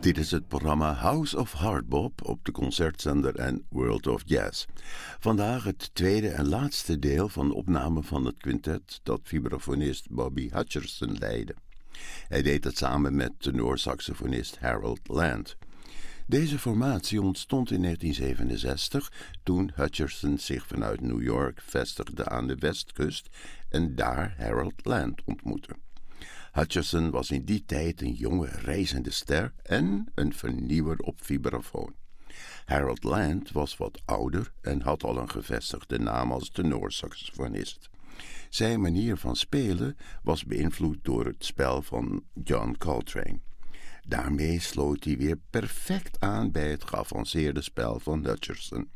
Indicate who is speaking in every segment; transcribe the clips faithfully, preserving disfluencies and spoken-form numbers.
Speaker 1: Dit is het programma House of Hardbop op de concertzender en World of Jazz. Vandaag het tweede en laatste deel van de opname van het quintet dat vibrafonist Bobby Hutcherson leidde. Hij deed het samen met tenorsaxofonist Harold Land. Deze formatie ontstond in negentien zevenenzestig toen Hutcherson zich vanuit New York vestigde aan de westkust en daar Harold Land ontmoette. Hutcherson was in die tijd een jonge reizende ster en een vernieuwer op vibrafoon. Harold Land was wat ouder en had al een gevestigde naam als tenorsaxofonist. Zijn manier van spelen was beïnvloed door het spel van John Coltrane. Daarmee sloot hij weer perfect aan bij het geavanceerde spel van Hutcherson.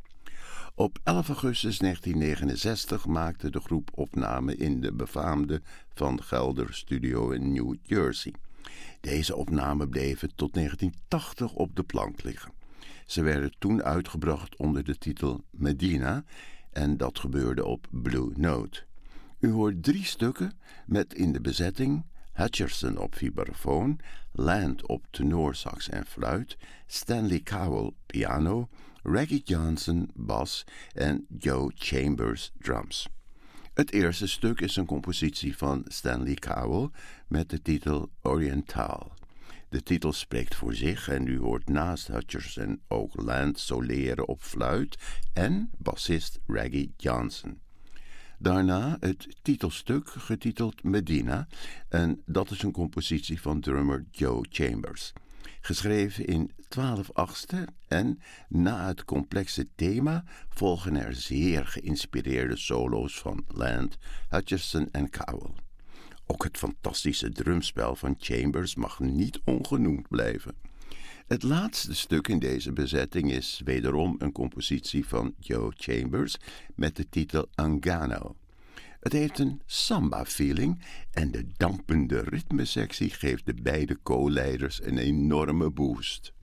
Speaker 1: Op elf augustus negentien negenenzestig maakte de groep opname in de befaamde Van Gelder Studio in New Jersey. Deze opnamen bleven tot negentien tachtig op de plank liggen. Ze werden toen uitgebracht onder de titel Medina en dat gebeurde op Blue Note. U hoort drie stukken met in de bezetting Hutcherson op vibrafoon, Land op tenorsax en fluit, Stanley Cowell piano, Reggie Johnson bas en Joe Chambers drums. Het eerste stuk is een compositie van Stanley Cowell met de titel Oriental. De titel spreekt voor zich en u hoort naast Hutcherson ook Land soleren op fluit en bassist Reggie Johnson. Daarna het titelstuk getiteld Medina en dat is een compositie van drummer Joe Chambers. Geschreven in twaalf achtste en na het complexe thema volgen er zeer geïnspireerde solo's van Land, Hutcherson en Cowell. Ook het fantastische drumspel van Chambers mag niet ongenoemd blijven. Het laatste stuk in deze bezetting is wederom een compositie van Joe Chambers met de titel Angano. Het heeft een samba-feeling en de dampende ritmesectie geeft de beide co-leiders een enorme boost.